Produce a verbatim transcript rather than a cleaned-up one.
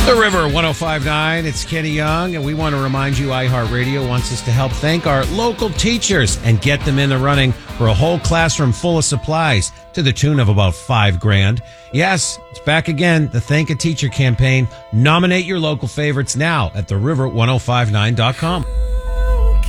The River ten fifty-nine, it's Kenny Young, and we want to remind you iHeartRadio wants us to help thank our local teachers and get them in the running for a whole classroom full of supplies to the tune of about five grand. Yes, it's back again, the Thank a Teacher campaign. Nominate your local favorites now at the river ten fifty-nine dot com.